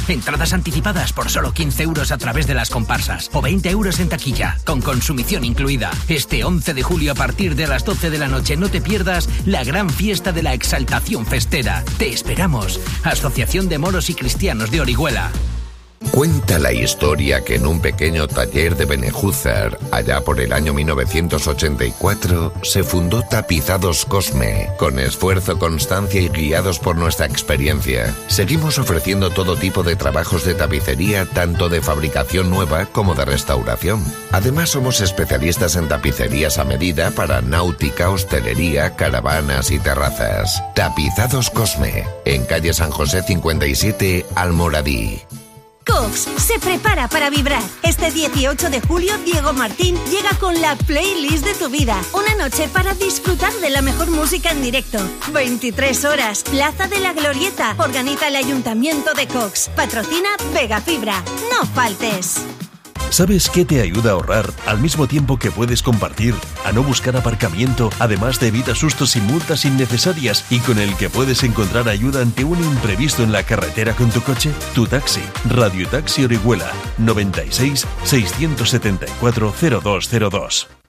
Entradas anticipadas por solo 15 euros a través de las comparsas o 20 euros en taquilla, con consumición incluida. Este 11 de julio a partir de las 12 de la noche no te pierdas la gran fiesta de la Exaltación Festera. Te esperamos. Asociación de Moros y Cristianos de Orihuela. Cuenta la historia que en un pequeño taller de Benejúzar, allá por el año 1984, se fundó Tapizados Cosme. Con esfuerzo, constancia y guiados por nuestra experiencia, seguimos ofreciendo todo tipo de trabajos de tapicería, tanto de fabricación nueva como de restauración. Además, somos especialistas en tapicerías a medida para náutica, hostelería, caravanas y terrazas. Tapizados Cosme, en calle San José 57, Almoradí. Cox se prepara para vibrar. Este 18 de julio, Diego Martín llega con la playlist de tu vida. Una noche para disfrutar de la mejor música en directo. 23 horas, Plaza de la Glorieta. Organiza el Ayuntamiento de Cox. Patrocina Vega Fibra. No faltes. ¿Sabes qué te ayuda a ahorrar al mismo tiempo que puedes compartir, a no buscar aparcamiento, además te evita sustos y multas innecesarias y con el que puedes encontrar ayuda ante un imprevisto en la carretera con tu coche? Tu Taxi. Radio Taxi Orihuela 96 674 0202.